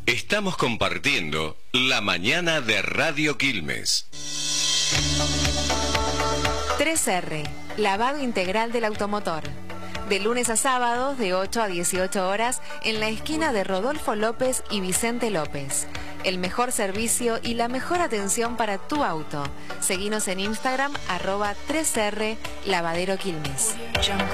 Estamos compartiendo la mañana de Radio Quilmes. 3R, lavado integral del automotor. De lunes a sábados de 8 a 18 horas en la esquina de Rodolfo López y Vicente López. El mejor servicio y la mejor atención para tu auto. Seguinos en Instagram @3R Lavadero Quilmes.